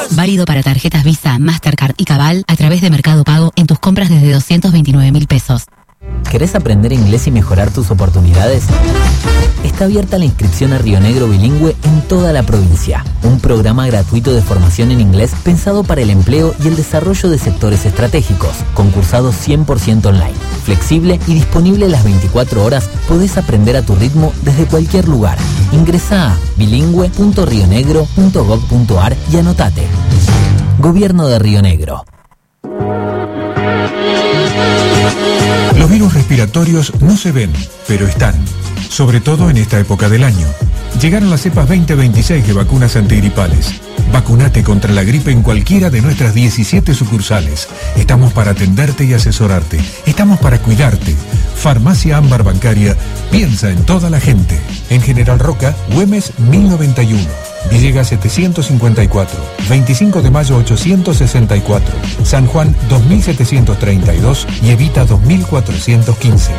Válido para tarjetas Visa, Mastercard y Cabal a través de Mercado Pago en tus compras desde 229.000 pesos. ¿Querés aprender inglés y mejorar tus oportunidades? Está abierta la inscripción a Río Negro Bilingüe en toda la provincia. Un programa gratuito de formación en inglés pensado para el empleo y el desarrollo de sectores estratégicos. Concursado 100% online. Flexible y disponible las 24 horas, podés aprender a tu ritmo desde cualquier lugar. Ingresá a bilingüe.rionegro.gov.ar y anotate. Gobierno de Río Negro. Los virus respiratorios no se ven, pero están, sobre todo en esta época del año. Llegaron las cepas 2026 de vacunas antigripales. Vacunate contra la gripe en cualquiera de nuestras 17 sucursales. Estamos para atenderte y asesorarte. Estamos para cuidarte. Farmacia Ámbar Bancaria piensa en toda la gente. En General Roca, Güemes 1091. Villegas 754, 25 de mayo 864, San Juan 2732 y Evita 2415.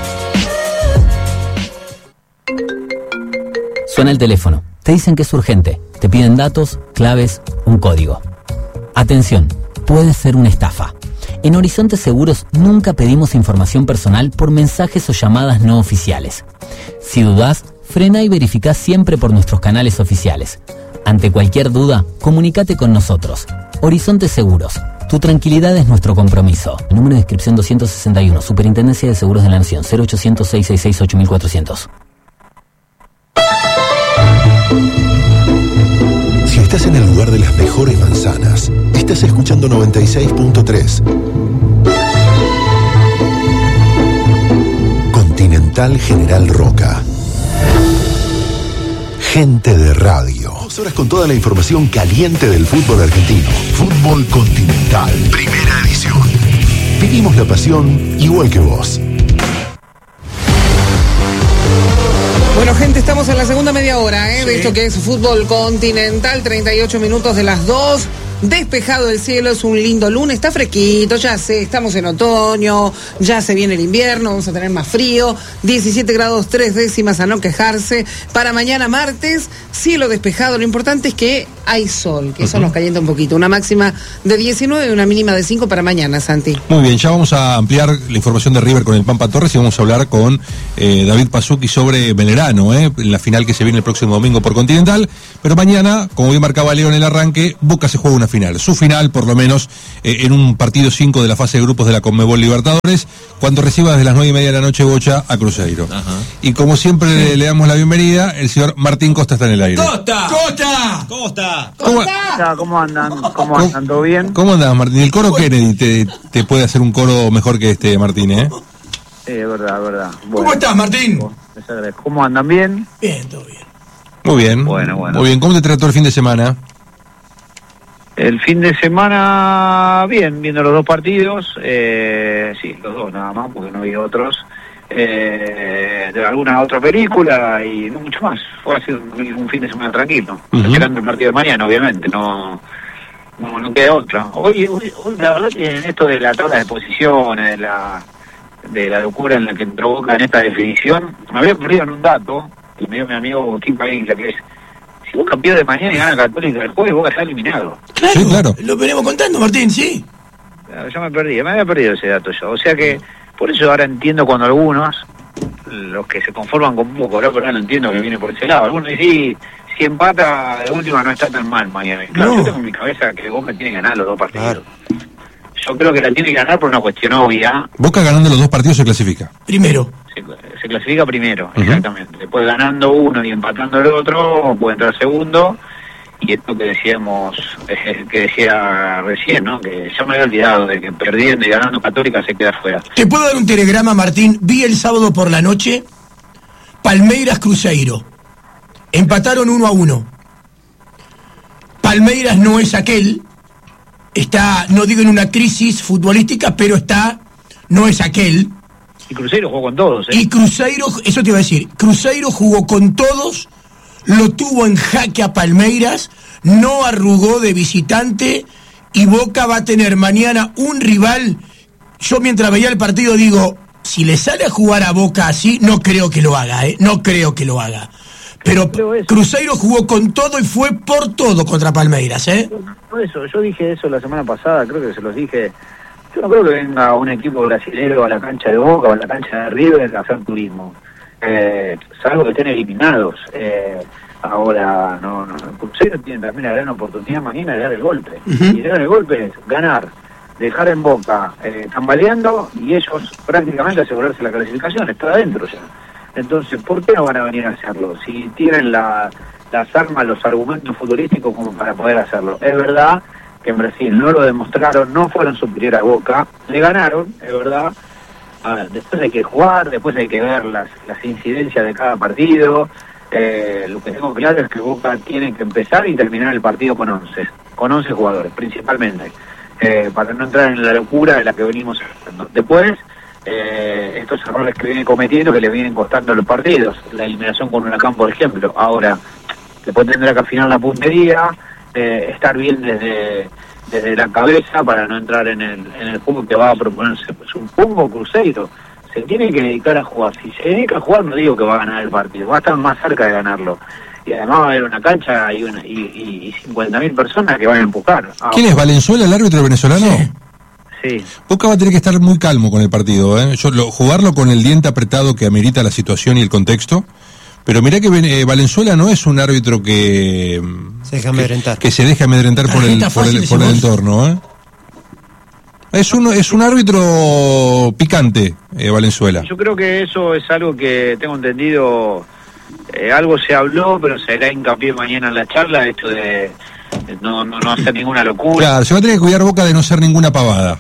Suena el teléfono. Te dicen que es urgente. Te piden datos, claves, un código. Atención, puede ser una estafa. En Horizonte Seguros nunca pedimos información personal por mensajes o llamadas no oficiales. Si dudás, frena y verificá siempre por nuestros canales oficiales. Ante cualquier duda, comunícate con nosotros. Horizonte Seguros. Tu tranquilidad es nuestro compromiso. Número de inscripción 261. Superintendencia de Seguros de la Nación. 0800-666-8400. Si estás en el lugar de las mejores manzanas, estás escuchando 96.3. Continental General Roca. Gente de radio. 2 horas con toda la información caliente del fútbol argentino. Fútbol Continental. Primera edición. Vivimos la pasión igual que vos. Bueno, gente, estamos en la segunda media hora, de esto que es Fútbol Continental, 38 minutos de las 2. Despejado el cielo, es un lindo lunes, está fresquito, ya sé, estamos en otoño, ya se viene el invierno, vamos a tener más frío, 17 grados 3 décimas a no quejarse. Para mañana martes, cielo despejado, lo importante es que hay sol, que eso nos calienta un poquito, una máxima de 19 y una mínima de 5 para mañana, Santi. Muy bien, ya vamos a ampliar la información de River con el Pampa Torres y vamos a hablar con David Pazzucchi sobre Belgrano, en la final que se viene el próximo domingo por Continental, pero mañana, como bien marcaba Leo en el arranque, Boca se juega una final, su final por lo menos, en un partido 5 de la fase de grupos de la Conmebol Libertadores, cuando reciba desde las 9:30 de la noche Bocha a Cruzeiro. Ajá. Y como siempre le damos la bienvenida, el señor Martín Costa está en el aire. ¡Costa! ¡Costa! ¿Cómo está? ¿Cómo andan? ¿Cómo andan? ¿Todo bien? ¿Cómo andás, Martín? El coro Kennedy te puede hacer un coro mejor que este, Martín, Verdad. Bueno, ¿Cómo estás, Martín? Les agradezco. ¿Cómo andan? ¿Bien? Bien, todo bien. Muy bien. Bueno. Muy bien. ¿Cómo te trató el fin de semana? El fin de semana, bien, viendo los 2 partidos. Sí, los 2 nada más, porque no había otros. De alguna otra película y no mucho más. Fue así un fin de semana tranquilo. Esperando el partido de mañana, obviamente. No queda otra. Hoy la verdad que en esto de la tabla de posiciones, de la locura en la que entró Boca en esta definición, me había perdido en un dato que me dio mi amigo Kim Paglia, que es: si Boca pierde mañana y gana Católica el jueves, Boca está eliminado. Claro, sí, claro. Lo venimos contando, Martín, sí. Yo me había perdido ese dato yo. O sea que, por eso ahora entiendo cuando algunos, los que se conforman con poco, pero ahora no entiendo que viene por ese lado. Algunos dicen, si empata, de última no está tan mal mañana. Claro, yo tengo en mi cabeza que Boca tiene que ganar los 2 partidos. Claro. Yo creo que la tiene que ganar por una cuestión obvia. Boca ganando los 2 partidos se clasifica. Primero. Se clasifica primero, exactamente. Después ganando uno y empatando el otro, puede entrar segundo. Y esto que decíamos, que decía recién, ¿no? Que ya me había olvidado de que perdiendo y ganando Católica se queda fuera. ¿Te puedo dar un telegrama, Martín? Vi el sábado por la noche Palmeiras Cruzeiro. Empataron 1-1. Palmeiras no es aquel. Está, no digo en una crisis futbolística, pero no es aquel. Y Cruzeiro jugó con todos, Y Cruzeiro, eso te iba a decir, Cruzeiro jugó con todos, lo tuvo en jaque a Palmeiras, no arrugó de visitante, y Boca va a tener mañana un rival. Yo mientras veía el partido digo, si le sale a jugar a Boca así, no creo que lo haga, no creo que lo haga. Pero Cruzeiro jugó con todo y fue por todo contra Palmeiras, Eso, yo dije eso la semana pasada, creo que se los dije. Yo no creo que venga un equipo brasilero a la cancha de Boca o a la cancha de River a hacer turismo. Salvo que estén eliminados. Ahora, no. Cruzeiro tiene también la gran oportunidad mañana de dar el golpe. Y dar el golpe es ganar, dejar en Boca tambaleando y ellos prácticamente asegurarse la clasificación, está adentro ya. Entonces, ¿por qué no van a venir a hacerlo? Si tienen las armas, los argumentos futbolísticos como para poder hacerlo. Es verdad que en Brasil no lo demostraron, no fueron superior a Boca, le ganaron, es verdad. A ver, después hay que jugar, después hay que ver las incidencias de cada partido. Lo que tengo claro es que Boca tiene que empezar y terminar el partido con 11 jugadores, principalmente, para no entrar en la locura de la que venimos haciendo. Después, estos errores que vienen cometiendo, que le vienen costando los partidos, la eliminación con Huracán, por ejemplo. Ahora, después tendrá que afinar la puntería, estar bien desde la cabeza para no entrar en el juego que va a proponerse. Supongo Cruzeiro se tiene que dedicar a jugar. Si se dedica a jugar, no digo que va a ganar el partido, va a estar más cerca de ganarlo. Y además va a haber una cancha y 50.000 personas que van a empujar. ¿Quién es, Valenzuela, el árbitro venezolano? Sí. Boca va a tener que estar muy calmo con el partido, jugarlo con el diente apretado que amerita la situación y el contexto. Pero mirá que Valenzuela no es un árbitro que se deja amedrentar. Que se deja amedrentar por el entorno, Es un árbitro picante, Valenzuela. Yo creo que eso es algo que tengo entendido, algo se habló, pero se hará hincapié mañana en la charla, esto de no hacer ninguna locura. Claro, se va a tener que cuidar Boca de no hacer ninguna pavada.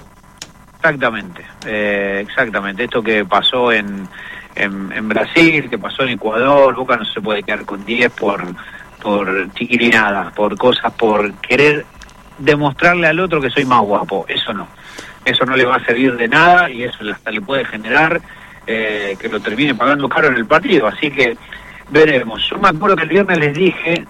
Exactamente. Esto que pasó en Brasil, que pasó en Ecuador, Boca no se puede quedar con 10 por chiquilinadas, por cosas, por querer demostrarle al otro que soy más guapo. Eso no le va a servir de nada y eso hasta le puede generar que lo termine pagando caro en el partido. Así que veremos. Yo me acuerdo que el viernes les dije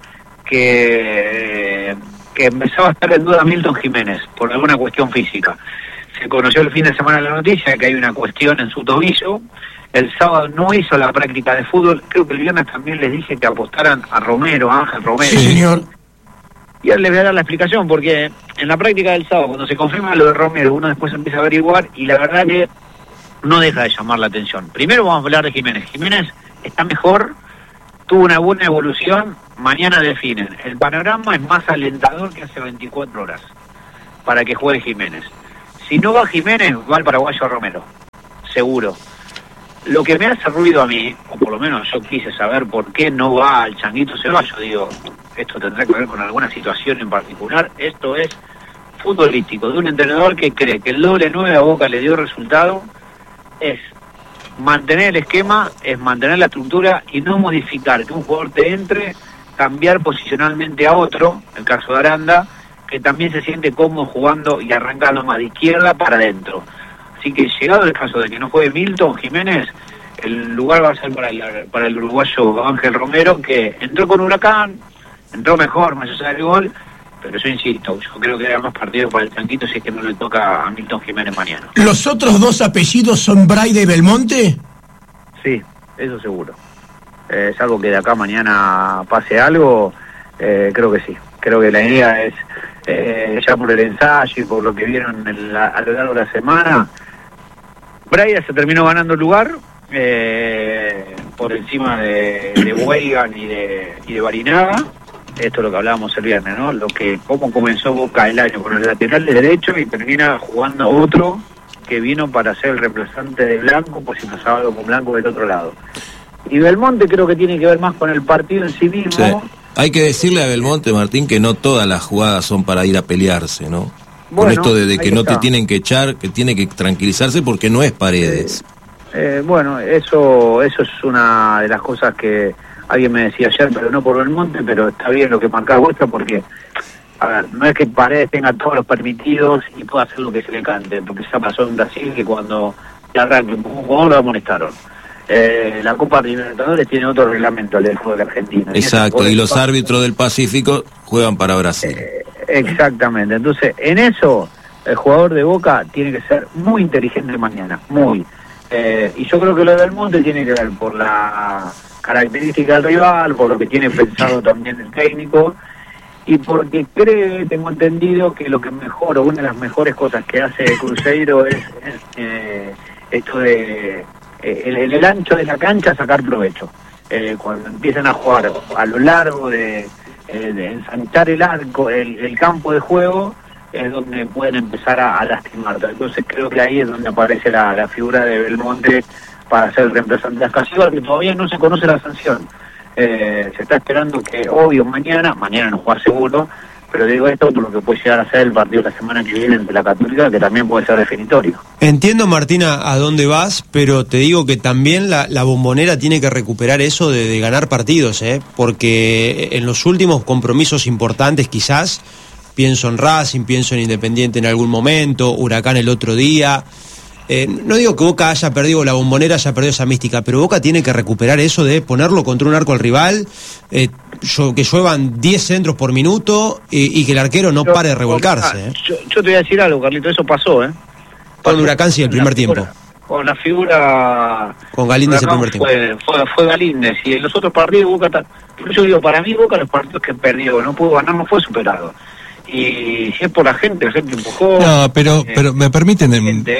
que empezaba a estar en duda Milton Jiménez por alguna cuestión física. Se conoció el fin de semana la noticia que hay una cuestión en su tobillo. El sábado no hizo la práctica de fútbol. Creo que el viernes también les dije que apostaran a Ángel Romero. Sí, señor. Y ahora les voy a dar la explicación, porque en la práctica del sábado, cuando se confirma lo de Romero, uno después empieza a averiguar y la verdad que no deja de llamar la atención. Primero vamos a hablar de Jiménez. Jiménez está mejor, tuvo una buena evolución, mañana definen. El panorama es más alentador que hace 24 horas para que juegue Jiménez. Si no va Jiménez, va el paraguayo Romero, seguro. Lo que me hace ruido a mí, o por lo menos yo quise saber por qué no va el Changuito Ceballos, digo, esto tendrá que ver con alguna situación en particular, esto es futbolístico, de un entrenador que cree que el doble 9 a Boca le dio resultado, es mantener el esquema, es mantener la estructura y no modificar, que un jugador te entre, cambiar posicionalmente a otro, el caso de Aranda, que también se siente cómodo jugando y arrancando más de izquierda para adentro. Así que llegado el caso de que no juegue Milton Jiménez, el lugar va a ser para el uruguayo Ángel Romero, que entró con Huracán, entró mejor, más allá del gol, pero yo insisto, yo creo que era más partido para el Changuito si es que no le toca a Milton Jiménez mañana. ¿Los otros dos apellidos son Braida y Belmonte? Sí, eso seguro. Es algo que de acá mañana pase algo, creo que sí. Creo que la idea es, ya por el ensayo y por lo que vieron a lo largo de la semana, Braida se terminó ganando el lugar por encima de Weigan y de Barinaga. Esto es lo que hablábamos el viernes, ¿no? Cómo comenzó Boca el año con el lateral de derecho y termina jugando otro que vino para ser el reemplazante de Blanco, pues si pasaba algo con Blanco del otro lado. Y Belmonte creo que tiene que ver más con el partido en sí mismo. Sí. Hay que decirle a Belmonte, Martín, que no todas las jugadas son para ir a pelearse, ¿no? Bueno, con esto de que no te tienen que echar, que tiene que tranquilizarse porque no es Paredes. Bueno, eso es una de las cosas que alguien me decía ayer, pero no por Belmonte, pero está bien lo que marcaba vuestra porque, a ver, no es que Paredes tenga todos los permitidos y pueda hacer lo que se le cante, porque ya pasó en Brasil que cuando le arranque un jugador lo amonestaron. La Copa Libertadores tiene otro reglamento, el del fútbol argentino. Exacto, y los árbitros del Pacífico juegan para Brasil. Exactamente, entonces en eso el jugador de Boca tiene que ser muy inteligente mañana, muy. Y yo creo que lo de Belmonte tiene que ver por la características del rival, por lo que tiene pensado también el técnico, y porque tengo entendido que lo que mejor, o una de las mejores cosas que hace Cruzeiro es esto de el ancho de la cancha sacar provecho. Cuando empiezan a jugar a lo largo de ensanchar el arco, el campo de juego, es donde pueden empezar a lastimarte. Entonces creo que ahí es donde aparece la figura de Belmonte para ser el reemplazante de Ascasíbar, que todavía no se conoce la sanción. Se está esperando que, obvio, mañana no juega seguro, pero digo esto por lo que puede llegar a ser el partido la semana que viene entre la Católica, que también puede ser definitorio. Entiendo, Martina, a dónde vas, pero te digo que también la Bombonera tiene que recuperar eso de ganar partidos, porque en los últimos compromisos importantes quizás, pienso en Racing, pienso en Independiente en algún momento, Huracán el otro día. No digo que Boca haya perdido, la Bombonera haya perdido esa mística, pero Boca tiene que recuperar eso de ponerlo contra un arco al rival, que lluevan 10 centros por minuto y que el arquero no pare de revolcarse. Yo te voy a decir algo, Carlito, eso pasó, Con Huracán sí, el primer tiempo. Con la figura... Con Galíndez el primer tiempo. Fue Galíndez, y en los otros partidos Boca... Yo digo, para mí Boca, los partidos que perdió, no pudo ganar, no fue superado. Y si es por la gente empujó. No, pero me permiten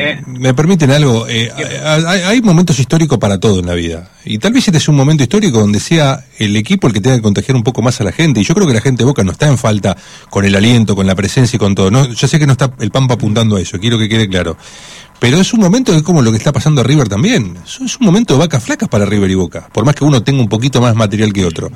algo. Hay momentos históricos para todo en la vida. Y tal vez este es un momento histórico donde sea el equipo el que tenga que contagiar un poco más a la gente. Y yo creo que la gente de Boca no está en falta con el aliento, con la presencia y con todo. No, yo sé que no está el Pampa apuntando a eso, quiero que quede claro. Pero es un momento de como lo que está pasando a River también. Es un momento de vacas flacas para River y Boca. Por más que uno tenga un poquito más material que otro.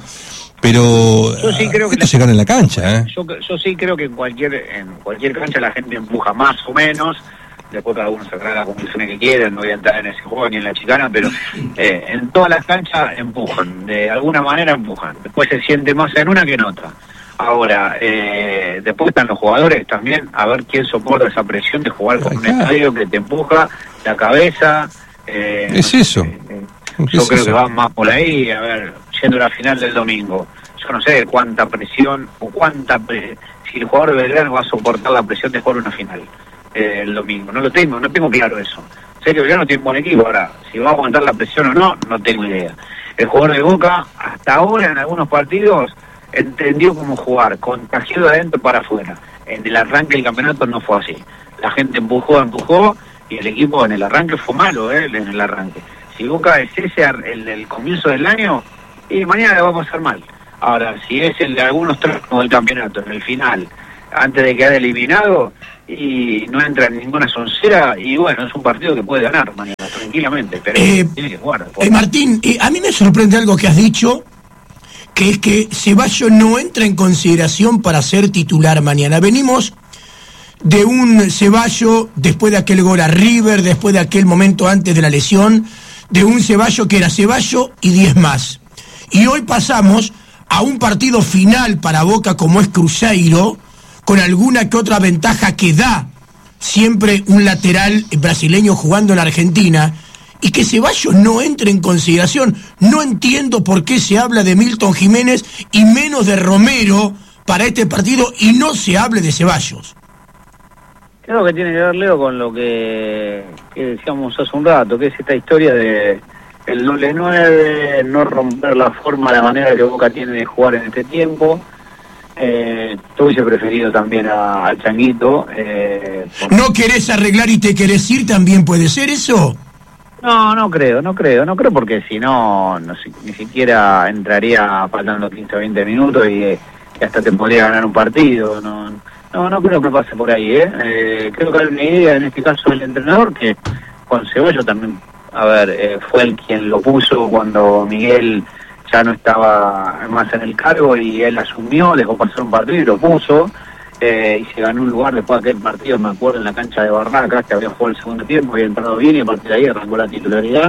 Pero yo sí creo que esto se gana en la cancha, Yo sí creo que en cualquier cancha la gente empuja más o menos. Después cada uno sacará las conclusiones que quiera. No voy a entrar en ese juego ni en la chicana, pero en todas las canchas empujan, de alguna manera empujan. Después se siente más en una que en otra. Ahora, después están los jugadores también, a ver quién soporta esa presión de jugar con un estadio que te empuja la cabeza. Es eso. Yo creo que va más por ahí, a ver, yendo a la final del domingo. Yo no sé cuánta presión o si el jugador de Belgrano va a soportar la presión de jugar una final el domingo. No tengo claro eso. Sé que Belgrano tiene un buen equipo, ahora, si va a aguantar la presión o no tengo idea. El jugador de Boca, hasta ahora en algunos partidos, entendió cómo jugar, contagió de adentro para afuera. En el arranque del campeonato no fue así. La gente empujó, y el equipo en el arranque fue malo, en el arranque. Si Boca es ese el comienzo del año, y mañana le va a pasar mal. Ahora, si es el de algunos tramos del campeonato, en el final, antes de quedar eliminado, y no entra en ninguna soncera, y bueno, es un partido que puede ganar mañana, tranquilamente, pero tiene que jugar. Martín, a mí me sorprende algo que has dicho, que es que Ceballos no entra en consideración para ser titular mañana. Venimos de un Ceballos, después de aquel gol a River, después de aquel momento antes de la lesión, de un Ceballos que era Ceballos y 10 más. Y hoy pasamos a un partido final para Boca como es Cruzeiro, con alguna que otra ventaja que da siempre un lateral brasileño jugando en Argentina, y que Ceballos no entre en consideración. No entiendo por qué se habla de Milton Jiménez y menos de Romero para este partido y no se hable de Ceballos. Creo que tiene que ver, Leo, con lo que decíamos hace un rato, que es esta historia de el doble 9, no romper la forma, la manera que Boca tiene de jugar en este tiempo. Tú hubiese preferido también al Changuito. ¿No querés arreglar y te querés ir también puede ser eso? No creo, porque si no, ni siquiera entraría faltando 15 o 20 minutos y hasta te podría ganar un partido. No creo que pase por ahí, creo que hay una idea, en este caso del entrenador, que con Ceballos también, fue el quien lo puso cuando Miguel ya no estaba más en el cargo y él asumió, dejó pasar un partido y lo puso, y se ganó un lugar después de aquel partido, me acuerdo, en la cancha de Barracas, que había jugado el segundo tiempo, había entrado bien y a partir de ahí arrancó la titularidad.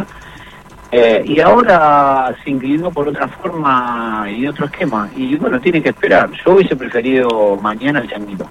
Y ahora se inclinó por otra forma y otro esquema, y bueno, tiene que esperar. Yo hubiese preferido mañana el Changuito,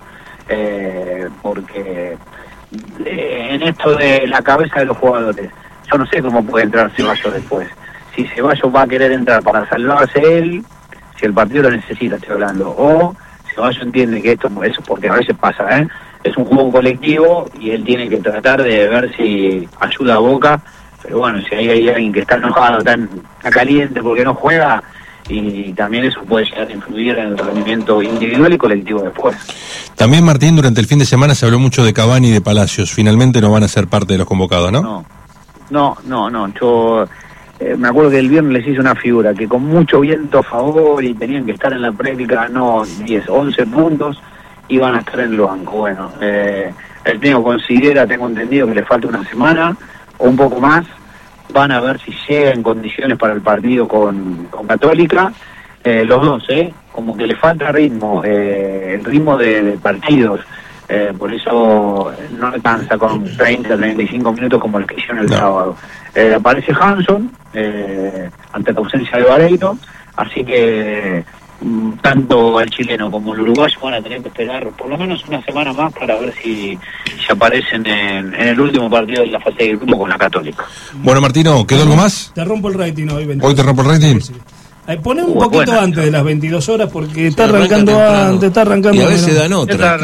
porque en esto de la cabeza de los jugadores, yo no sé cómo puede entrar Ceballos después. Si Ceballos va a querer entrar para salvarse él, si el partido lo necesita, estoy hablando, o Ceballos entiende que eso porque a veces pasa, es un juego colectivo y él tiene que tratar de ver si ayuda a Boca pero bueno, si hay alguien que está enojado, está caliente porque no juega, y también eso puede llegar a influir en el rendimiento individual y colectivo después. También, Martín, durante el fin de semana se habló mucho de Cavani y de Palacios. Finalmente no van a ser parte de los convocados, ¿no? No. Yo me acuerdo que el viernes les hice una figura que con mucho viento a favor y tenían que estar en la práctica, 10, 11 puntos, iban a estar en el banco. Bueno, el técnico considera, tengo entendido, que le falta una semana o un poco más. Van a ver si llega en condiciones para el partido con Católica. Los dos, como que le falta ritmo, el ritmo de partidos. Por eso no alcanza con 30, 35 minutos como el que hicieron el sábado. Aparece Hanson ante la ausencia de Vareiro, así que tanto el chileno como el uruguayo van a tener que esperar por lo menos una semana más para ver si aparecen en el último partido de la fase de grupo con la Católica. Bueno, Martino, ¿quedó algo más? Te rompo el rating hoy. 22. ¿Hoy te rompo el rating? Sí. Poné un poquito antes de las 22 horas porque está arrancando antes, está arrancando. Y a veces dan otra.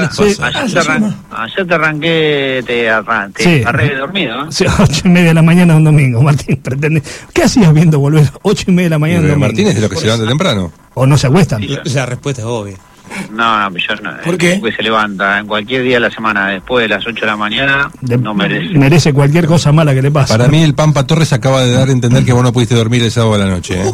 Ayer te arranqué, te agarré dormido, ¿eh? Sí, 8:30 de la mañana un domingo, Martín. ¿Qué hacías viendo volver 8:30 de la mañana un domingo? Martín es de lo que se levanta temprano. ¿O no se acuestan? Sí, la respuesta es obvia. No, yo no. ¿Por qué? Porque se levanta en cualquier día de la semana después de las 8 de la mañana, no merece. Merece cualquier cosa mala que le pase. Para mí el Pampa Torres acaba de dar a entender que vos no pudiste dormir el sábado a la noche, ¿eh?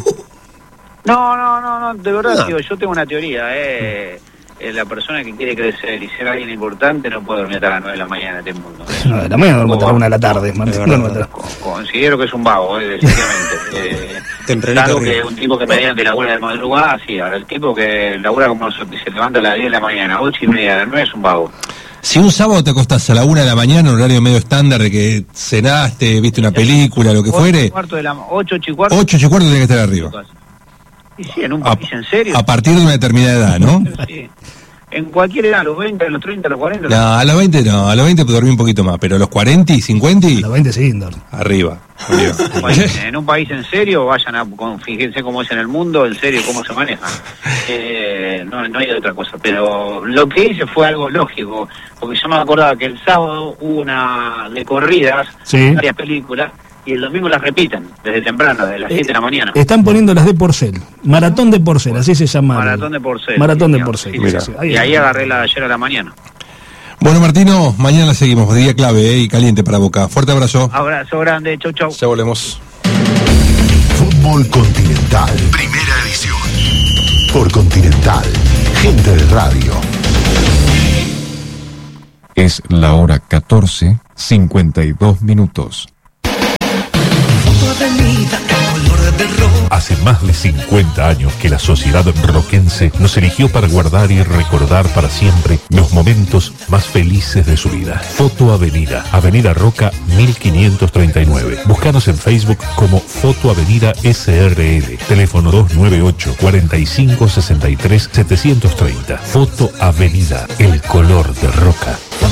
No, de verdad, tío, yo tengo una teoría, la persona que quiere crecer y ser alguien importante no puede dormir hasta las 9 de la mañana en este mundo. 9 de la mañana duermo hasta la 1 de la tarde, Martín. Considero que es un vago, decididamente. Claro que un tipo que mediante labura de madrugada, sí, ahora el tipo que labura como se levanta a las 10 de la mañana, 8:30 a las 9 es un vago. Si un sábado te acostás a la 1 de la mañana, un horario medio estándar de que cenaste, viste una película, lo que fuere, 8 y cuarto. 8 y cuarto tiene que estar arriba. Y sí, en un país en serio. A partir de una determinada edad, ¿no? Sí. En cualquier edad, a los 20, a los 30, a los 40. No, a los 20 no, a los 20 dormí un poquito más, pero a los 40 y 50 a los 20 sí, arriba. En un país en serio, fíjense cómo es en el mundo, en serio, cómo se maneja. No hay otra cosa, pero lo que hice fue algo lógico, porque yo me acordaba que el sábado hubo una de corridas, varias películas, y el domingo las repiten, desde temprano, desde las 7 de la mañana. Están poniendo las de Porcel, Maratón de Porcel, así se llama. Maratón de Porcel. Maratón de Porcel. Sí. Y ahí agarré la de ayer a la mañana. Bueno, Martino, mañana la seguimos, día clave y caliente para Boca. Fuerte abrazo. Abrazo grande, chau. Ya volvemos. Fútbol Continental, primera edición. Por Continental, gente de radio. Es la hora 14:52. Hace más de 50 años que la sociedad roquense nos eligió para guardar y recordar para siempre los momentos más felices de su vida. Foto Avenida, Avenida Roca 1539. Búscanos en Facebook como Foto Avenida SRL. Teléfono 298 45 63 730. Foto Avenida, el color de Roca.